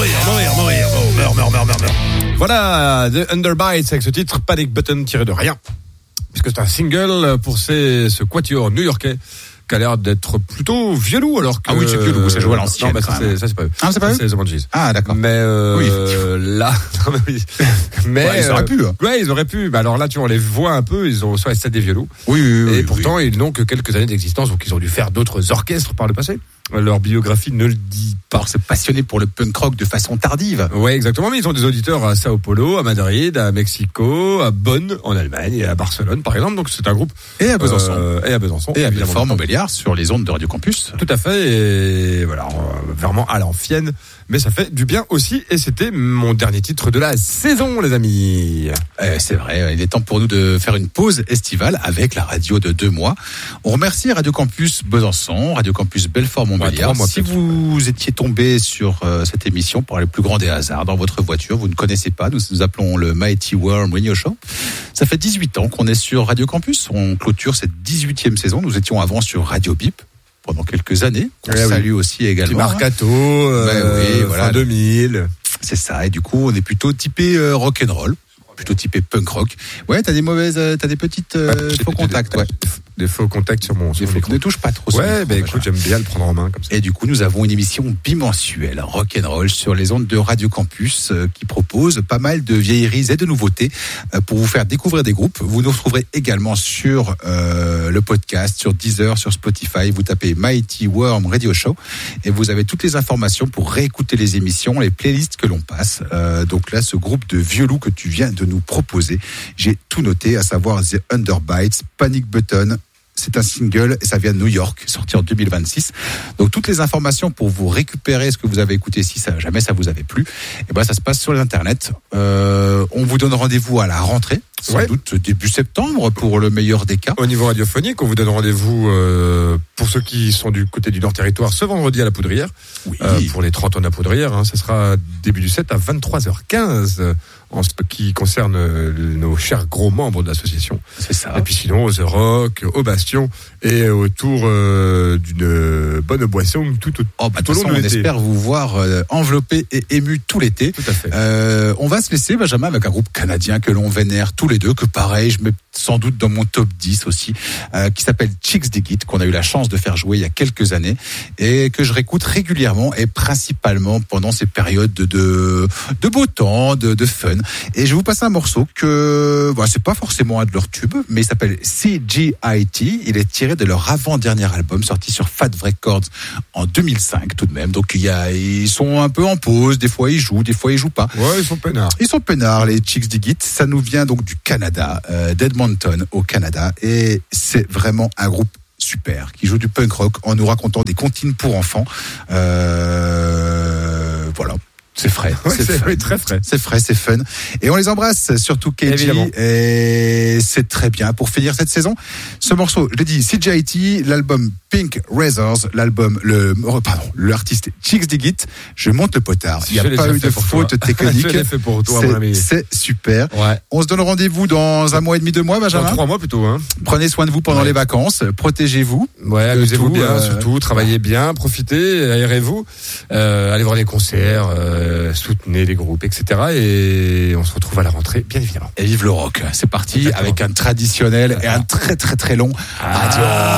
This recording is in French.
Meurs. Voilà, The Underbites avec ce titre, Panic Button tiré de rien. Puisque c'est un single pour ce quatuor new-yorkais qui a l'air d'être plutôt violou alors que... Ah oui, c'est violou, ça joue à l'ancienne. Non, ça c'est pas eux. Ah, c'est pas eux? C'est The Monkees. Ah, d'accord. Mais oui. Là... Non, mais ils auraient pu. Ouais, ils auraient pu. Mais alors là, tu vois, on les voit un peu, ils ont soit des violous. Oui. Et pourtant, ils n'ont que quelques années d'existence, donc ils ont dû faire d'autres orchestres par le passé. Leur biographie ne le dit pas. Alors, c'est passionné pour le punk rock de façon tardive. Ouais, exactement. Mais ils ont des auditeurs à Sao Paulo, à Madrid, à Mexico, à Bonn, en Allemagne, et à Barcelone, par exemple. Donc, c'est un groupe. Et à Besançon. Et à Belfort-Montbéliard, sur les ondes de Radio Campus. Tout à fait. Et voilà, vraiment à l'ancienne. Mais ça fait du bien aussi. Et c'était mon dernier titre de la saison, les amis. C'est vrai. Il est temps pour nous de faire une pause estivale avec la radio de 2 mois. On remercie Radio Campus Besançon, Radio Campus Belfort-Montbéliard. Si vous étiez tombé sur cette émission par le plus grand des hasards dans votre voiture, vous ne connaissez pas, nous appelons le Mighty Worm Radio Show. Ça fait 18 ans qu'on est sur Radio Campus. On clôture cette 18e saison. Nous étions avant sur Radio Bip pendant quelques années. On salue aussi également. Petit Marcato, voilà. fin 2000. C'est ça. Et du coup, on est plutôt typé rock'n'roll. Plutôt typé punk rock. Ouais, t'as des petites faux contacts, ouais. Des faux contacts sur mon micro. Ne touche pas trop. Ouais, écoute, j'aime bien le prendre en main comme ça. Et du coup, nous avons une émission bimensuelle, rock'n'roll, sur les ondes de Radio Campus, qui propose pas mal de vieilleries et de nouveautés pour vous faire découvrir des groupes. Vous nous retrouverez également sur le podcast, sur Deezer, sur Spotify. Vous tapez Mighty Worm Radio Show et vous avez toutes les informations pour réécouter les émissions, les playlists que l'on passe. Donc là, ce groupe de vieux loups que tu viens de nous proposer, j'ai tout noté, à savoir The Underbites, Panic Button. C'est un single et ça vient de New York, sorti en 2026. Donc toutes les informations pour vous récupérer ce que vous avez écouté, si jamais ça vous avait plu, et ben ça se passe sur l'internet. On vous donne rendez-vous à la rentrée, sans doute début septembre pour le meilleur des cas. Au niveau radiophonique, on vous donne rendez-vous pour ceux qui sont du côté du Nord Territoire ce vendredi à la Poudrière. Oui. Pour les 30 ans de la Poudrière, ça sera début du 7 à 23h15 en ce qui concerne nos chers gros membres de l'association. C'est ça. Et puis sinon, The Rock, au Bastion et autour d'une bonne boisson tout au long de l'été. On espère vous voir enveloppé et ému tout l'été. Tout à fait. On va se laisser, Benjamin, avec un groupe canadien que l'on vénère tous les deux, que pareil, je mets sans doute dans mon top 10 aussi, qui s'appelle Chicks Dig It, qu'on a eu la chance de faire jouer il y a quelques années et que je réécoute régulièrement et principalement pendant ces périodes de beau temps, de fun. Et je vais vous passer un morceau que, c'est pas forcément un de leurs tubes, mais il s'appelle CGIT. Il est tiré de leur avant-dernier album sorti sur Fat Records en 2005 tout de même. Donc ils sont un peu en pause, des fois ils jouent pas. Ouais, ils sont peinards. Ils sont peinards, les Chicks Dig It. Ça nous vient donc du Canada, d'Edmonton au Canada, et c'est vraiment un groupe super qui joue du punk rock en nous racontant des comptines pour enfants. Voilà. C'est frais, c'est très frais. C'est frais, c'est fun. Et on les embrasse, surtout KG. Évidemment. Et c'est très bien pour finir cette saison. Ce morceau, je l'ai dit, CGIT, l'album Pink Razors, l'artiste Chicks Dig It. Je monte le potard. Il n'y a pas eu de faute technique. Je l'ai fait pour toi, mon ami. C'est super. Ouais. On se donne rendez-vous dans 1 mois et demi, 2 mois, Benjamin. Dans 3 mois plutôt, Prenez soin de vous pendant les vacances. Protégez-vous. Ouais, amusez-vous bien, surtout. Travaillez bien, profitez, aérez-vous. Allez voir les concerts. Soutenez les groupes, etc. Et on se retrouve à la rentrée, bien évidemment. Et vive le rock. C'est parti. Exactement. Avec un traditionnel et un très très très long adieu.